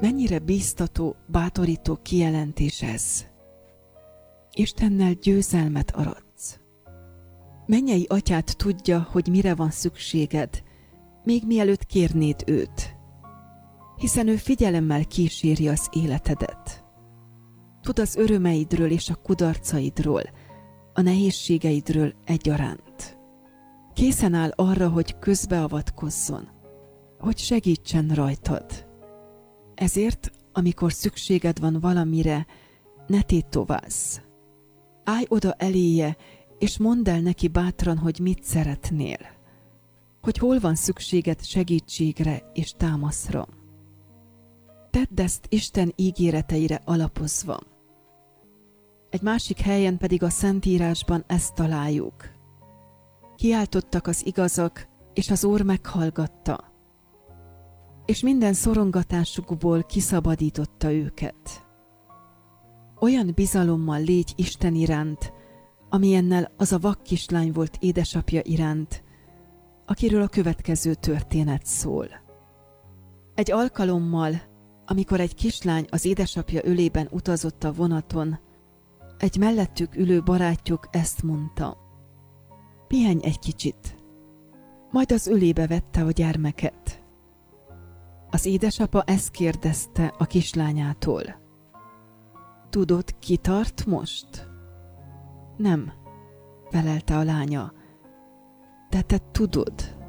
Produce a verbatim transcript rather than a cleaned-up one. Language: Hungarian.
Mennyire bíztató, bátorító kijelentés ez. Istennel győzelmet aratsz. Mennyei atyád tudja, hogy mire van szükséged, még mielőtt kérnéd őt, hiszen ő figyelemmel kíséri az életedet. Tud az örömeidről és a kudarcaidról, a nehézségeidről egyaránt. Készen áll arra, hogy közbeavatkozzon, hogy segítsen rajtad. Ezért, amikor szükséged van valamire, ne tétovázz. Állj oda eléje, és mondd el neki bátran, hogy mit szeretnél, hogy hol van szükséged segítségre és támaszra. Tedd ezt Isten ígéreteire alapozva. Egy másik helyen pedig a Szentírásban ezt találjuk. Kiáltottak az igazak, és az Úr meghallgatta, és minden szorongatásukból kiszabadította őket. Olyan bizalommal légy Isten iránt, amilyennel az a vak kislány volt édesapja iránt, akiről a következő történet szól. Egy alkalommal, amikor egy kislány az édesapja ölében utazott a vonaton, egy mellettük ülő barátjuk ezt mondta: pihenj egy kicsit. Majd az ölébe vette a gyermeket. Az édesapa ezt kérdezte a kislányától: tudod, ki tart most? Nem, felelte a lánya, de te tudod.